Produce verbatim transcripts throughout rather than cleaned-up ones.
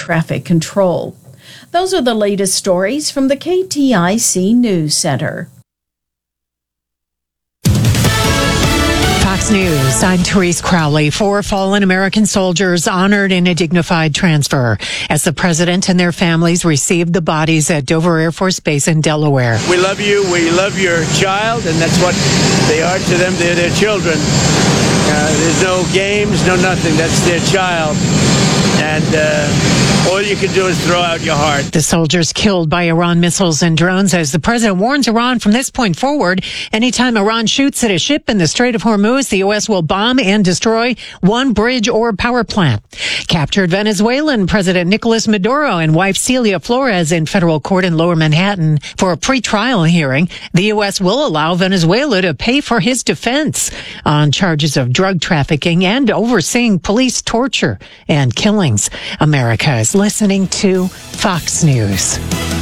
traffic control. Those are the latest stories from the K T I C News Center. Fox News, I'm Therese Crowley. Four fallen American soldiers honored in a dignified transfer as the president and their families received the bodies at Dover Air Force Base in Delaware. We love you. We love your child, and that's what they are to them. They're their children. Uh, there's no games, no nothing. That's their child. And uh, all you can do is throw out your heart. The soldiers killed by Iran missiles and drones as the president warns Iran from this point forward, anytime Iran shoots at a ship in the Strait of Hormuz, the U S will bomb and destroy one bridge or power plant. Captured Venezuelan President Nicolas Maduro and wife Celia Flores in federal court in Lower Manhattan for a pre-trial hearing. The U S will allow Venezuela to pay for his defense on charges of drug trafficking and overseeing police torture and killings. America is listening to Fox News.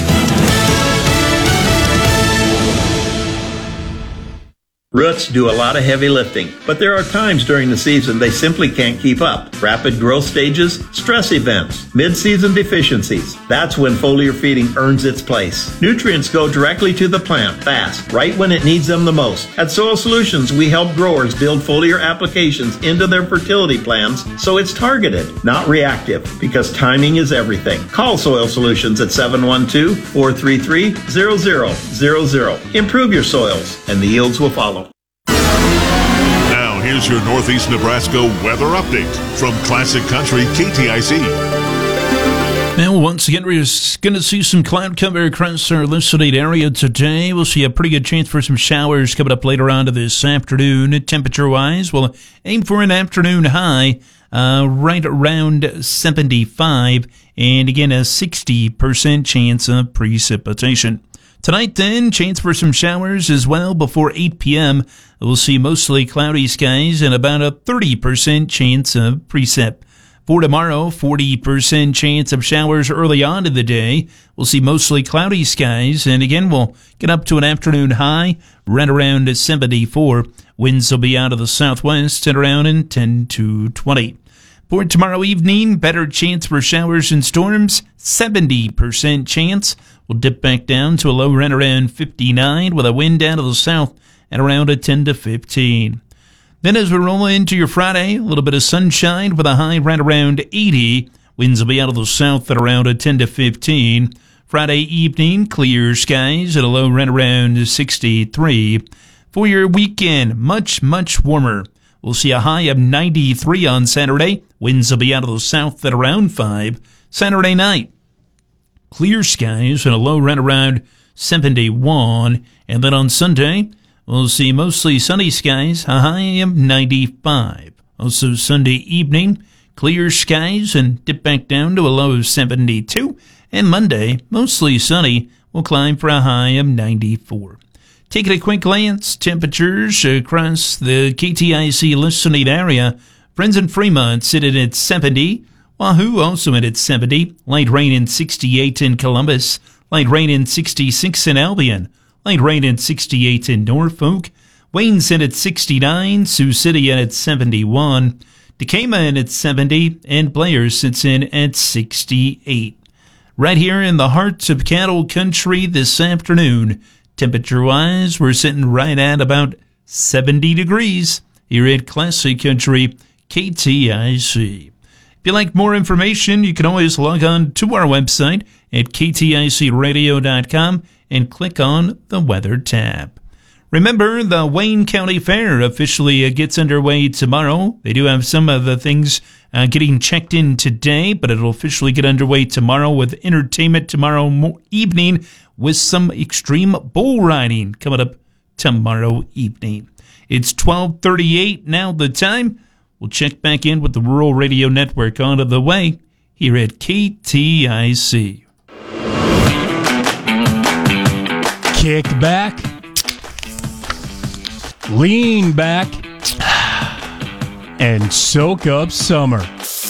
Roots do a lot of heavy lifting, but there are times during the season they simply can't keep up. Rapid growth stages, stress events, mid-season deficiencies. That's when foliar feeding earns its place. Nutrients go directly to the plant fast, right when it needs them the most. At Soil Solutions, we help growers build foliar applications into their fertility plans so it's targeted, not reactive, because timing is everything. Call Soil Solutions at seven one two, four three three, zero zero zero zero. Improve your soils, and the yields will follow. Here's your Northeast Nebraska weather update from Classic Country K T I C. Well, once again, we're going to see some cloud cover across our listening area today. We'll see a pretty good chance for some showers coming up later on to this afternoon. Temperature-wise, we'll aim for an afternoon high uh, right around seventy-five, and again, a sixty percent chance of precipitation. Tonight, then, chance for some showers as well before eight p.m. We'll see mostly cloudy skies and about a thirty percent chance of precip. For tomorrow, forty percent chance of showers early on in the day. We'll see mostly cloudy skies, and again, we'll get up to an afternoon high right around seventy-four. Winds will be out of the southwest at around in ten to twenty. For tomorrow evening, better chance for showers and storms, seventy percent chance. We'll dip back down to a low right around fifty-nine with a wind out of the south at around a ten to fifteen. Then as we roll into your Friday, a little bit of sunshine with a high right around eighty. Winds will be out of the south at around a ten to fifteen. Friday evening, clear skies at a low right around sixty-three. For your weekend, much, much warmer. We'll see a high of ninety-three on Saturday. Winds will be out of the south at around five. Saturday night, clear skies and a low right around seventy-one. And then on Sunday, we'll see mostly sunny skies, a high of ninety-five. Also Sunday evening, clear skies and dip back down to a low of seventy-two. And Monday, mostly sunny, will climb for a high of ninety-four. Taking a quick glance, temperatures across the K T I C listening area. Friends in Fremont sitting at seventy. Wahoo also at seventy. Light rain in sixty-eight in Columbus. Light rain in sixty-six in Albion. Light rain in sixty-eight in Norfolk. Wayne in at sixty-nine. Sioux City in at seventy-one. Decatur in at seventy. And Blair sits in at sixty-eight. Right here in the heart of cattle country this afternoon, temperature-wise, we're sitting right at about seventy degrees here at Classic Country K T I C. If you'd like more information, you can always log on to our website at k t i c radio dot com and click on the Weather tab. Remember, the Wayne County Fair officially gets underway tomorrow. They do have some of the things uh, getting checked in today, but it'll officially get underway tomorrow with entertainment tomorrow mo- evening with some extreme bull riding coming up tomorrow evening. It's twelve thirty-eight now the time. We'll check back in with the Rural Radio Network on the way here at K T I C. Kick back, lean back, and soak up summer.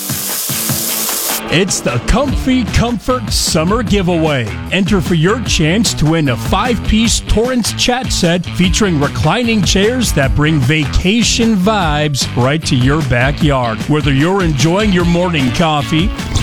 It's the Comfy Comfort Summer Giveaway. Enter for your chance to win a five-piece Torrance chat set featuring reclining chairs that bring vacation vibes right to your backyard. Whether you're enjoying your morning coffee,